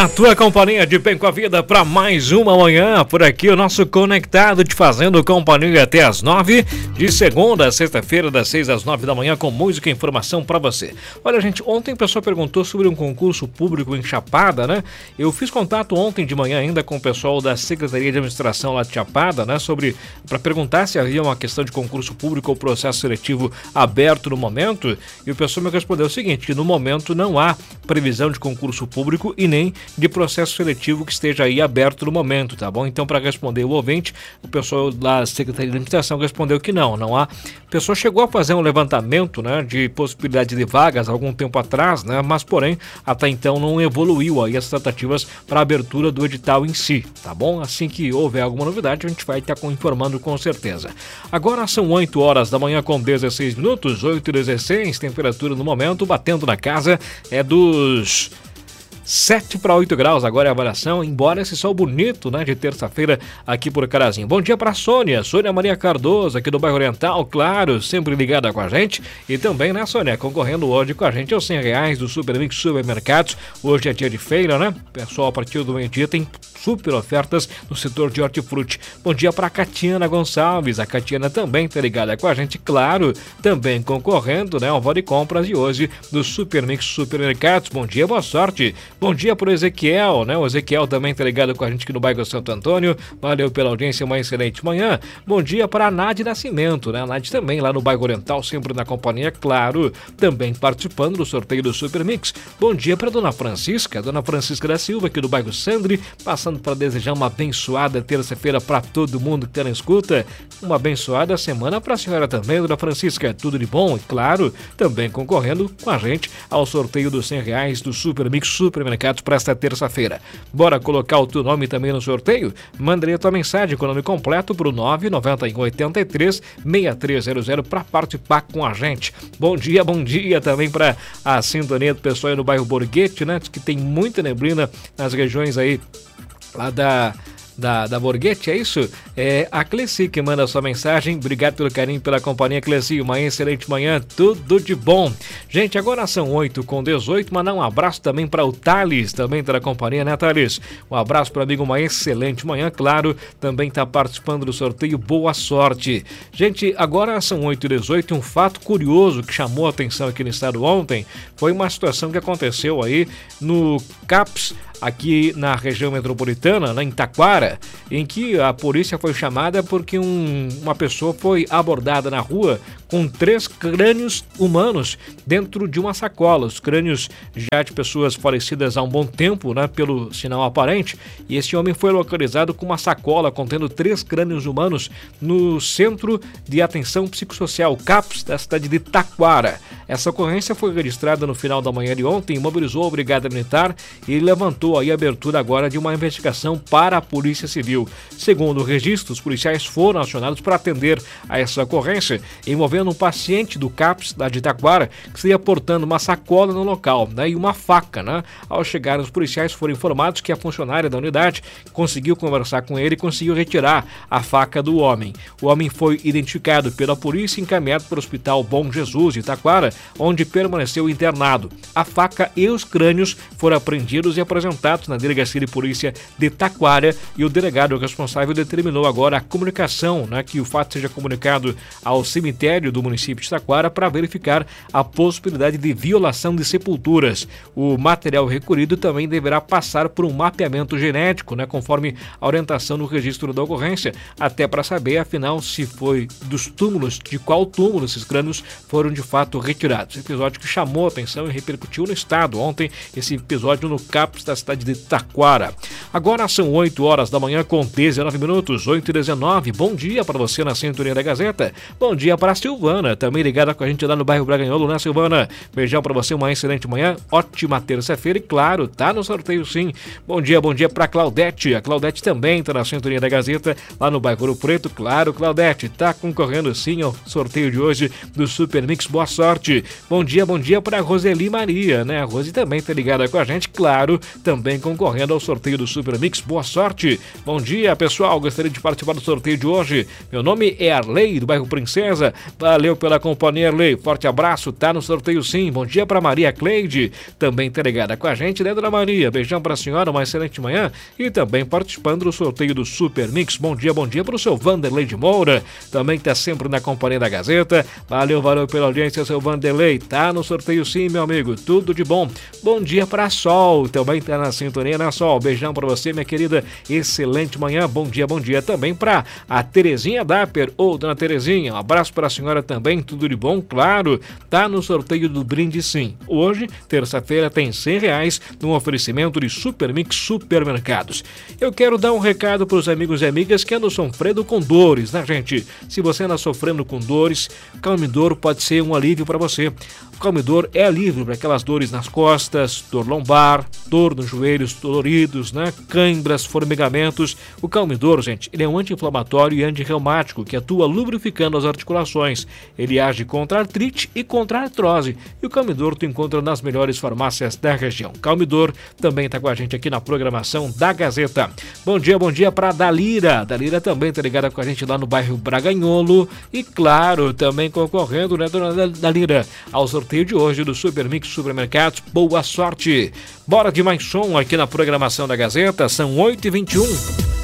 A tua companhia de bem com a vida para mais uma manhã, por aqui o nosso Conectado te fazendo companhia até as 9, de segunda a sexta-feira, das 6 às 9 da manhã, com música e informação para você. Olha, gente, ontem a pessoa perguntou sobre um concurso público em Chapada, né? Eu fiz contato ontem de manhã ainda com o pessoal da Secretaria de Administração lá de Chapada, né? Para perguntar se havia uma questão de concurso público ou processo seletivo aberto no momento, e o pessoal me respondeu o seguinte, que no momento não há previsão de concurso público e nem de processo seletivo que esteja aí aberto no momento, tá bom? Então, para responder o ouvinte, o pessoal da Secretaria de Administração respondeu que não há. A pessoa chegou a fazer um levantamento, né, de possibilidade de vagas algum tempo atrás, né, mas porém, até então não evoluiu aí as tratativas para a abertura do edital em si, tá bom? Assim que houver alguma novidade, a gente vai estar informando com certeza. Agora são 8 horas da manhã com 16 minutos, 8h16, temperatura no momento, batendo na casa é dos 7 para 8 graus, agora é a avaliação, embora esse sol bonito, né, de terça-feira aqui por Carazinho. Bom dia para Sônia Maria Cardoso, aqui do bairro Oriental, claro, sempre ligada com a gente. E também, né, Sônia, concorrendo hoje com a gente aos R$100 do Supermix Supermercados. Hoje é dia de feira, né? Pessoal, a partir do meio-dia tem super ofertas no setor de hortifruti. Bom dia para a Catiana Gonçalves, a Catiana também tá ligada com a gente, claro, também concorrendo, né, ao Vale Compras de hoje do Supermix Supermercados. Bom dia, boa sorte. Bom dia pro Ezequiel, né? O Ezequiel também tá ligado com a gente aqui no bairro Santo Antônio. Valeu pela audiência, uma excelente manhã. Bom dia para a Nádia Nascimento, né? A Nádia também lá no bairro Oriental, sempre na companhia, claro, também participando do sorteio do Supermix. Bom dia para Dona Francisca da Silva, aqui do bairro Sandri, passando para desejar uma abençoada terça-feira para todo mundo que tá na escuta. Uma abençoada semana para a senhora também, Dona Francisca. Tudo de bom e, claro, também concorrendo com a gente ao sorteio dos R$100 do Supermix Supermercados para esta terça-feira. Bora colocar o teu nome também no sorteio? Manda aí a tua mensagem com o nome completo para o 99183-6300 para participar com a gente. Bom dia também para a sintonia do pessoal aí no bairro Borghetti, né? Que tem muita neblina nas regiões aí lá da Borghetti, é isso? É a Cleci que manda a sua mensagem. Obrigado pelo carinho, pela companhia, Cleci. Uma excelente manhã, tudo de bom. Gente, agora são 8h18, mandar um abraço também para o Thales, também tá na companhia, né, Thales? Um abraço para o amigo, uma excelente manhã, claro, também está participando do sorteio, boa sorte. Gente, agora são 8h18, um fato curioso que chamou a atenção aqui no estado ontem, foi uma situação que aconteceu aí no CAPS, aqui na região metropolitana, em Taquara, em que a polícia foi chamada porque uma pessoa foi abordada na rua com 3 crânios humanos dentro de uma sacola. Os crânios já de pessoas falecidas há um bom tempo, né, pelo sinal aparente, e esse homem foi localizado com uma sacola contendo 3 crânios humanos no Centro de Atenção Psicossocial, CAPS, da cidade de Taquara. Essa ocorrência foi registrada no final da manhã de ontem, mobilizou a Brigada Militar e levantou aí a abertura agora de uma investigação para a Polícia Civil. Segundo o registro, os policiais foram acionados para atender a essa ocorrência, envolvendo um paciente do CAPS da de Itaquara que estaria portando uma sacola no local, né, e uma faca, né? Ao chegar, os policiais foram informados que a funcionária da unidade conseguiu conversar com ele e conseguiu retirar a faca do homem. O homem foi identificado pela polícia e encaminhado para o Hospital Bom Jesus de Itaquara, onde permaneceu internado. A faca e os crânios foram apreendidos e apresentados na Delegacia de Polícia de Taquara, e o delegado responsável determinou agora a comunicação, né, que o fato seja comunicado ao cemitério do município de Taquara para verificar a possibilidade de violação de sepulturas. O material recolhido também deverá passar por um mapeamento genético, né, conforme a orientação no registro da ocorrência, até para saber, afinal, se foi dos túmulos, de qual túmulo esses crânios foram de fato retirados. Episódio que chamou a atenção e repercutiu no estado ontem, esse episódio no CAPS da cidade de Taquara. Agora são 8 horas da manhã com 19 minutos, 8h19. Bom dia para você na sintonia da Gazeta. Bom dia para a Silvana, também ligada com a gente lá no bairro Braganholo, né, Silvana? Beijão para você, uma excelente manhã, ótima terça-feira e, claro, tá no sorteio sim. Bom dia para a Claudete. A Claudete também tá na sintonia da Gazeta, lá no bairro Ouro Preto. Claro, Claudete, tá concorrendo sim ao sorteio de hoje do Supermix. Boa sorte. Bom dia para a Roseli Maria, né? A Rose também tá ligada com a gente, claro, também concorrendo ao sorteio do Supermix Super Mix, boa sorte. Bom dia, pessoal, gostaria de participar do sorteio de hoje. Meu nome é Arley, do bairro Princesa. Valeu pela companhia, Arley. Forte abraço, tá no sorteio sim. Bom dia para Maria Cleide, também tá ligada com a gente, né, dona Maria? Beijão pra senhora, uma excelente manhã. E também participando do sorteio do Super Mix. Bom dia pro seu Vanderlei de Moura, também tá sempre na companhia da Gazeta. Valeu pela audiência, seu Vanderlei. Tá no sorteio sim, meu amigo. Tudo de bom. Bom dia pra Sol, também tá na sintonia, né, Sol? Beijão pra você, minha querida. Excelente manhã. Bom dia também pra a Terezinha Dapper, ou dona Terezinha. Um abraço pra senhora também. Tudo de bom, claro. Tá no sorteio do brinde sim. Hoje, terça-feira, tem R$100 no oferecimento de Super Mix Supermercados. Eu quero dar um recado pros amigos e amigas que andam sofrendo com dores, né, gente? Se você anda sofrendo com dores, Calmidor pode ser um alívio para você. O Calmidor é alívio para aquelas dores nas costas, dor lombar, dor nos joelhos doloridos, né? Cãibras, formigamentos. O Calmidor, gente, ele é um anti-inflamatório e antirreumático que atua lubrificando as articulações. Ele age contra a artrite e contra a artrose. E o Calmidor tu encontra nas melhores farmácias da região. Calmidor também está com a gente aqui na programação da Gazeta. Bom dia para Dalira. Dalira também está ligada com a gente lá no bairro Braganholo. E claro, também concorrendo, né, dona Dalira, ao sorteio de hoje do Super Mix Supermercados. Boa sorte! Bora de mais som aqui na programação da Gazeta, são 8h21.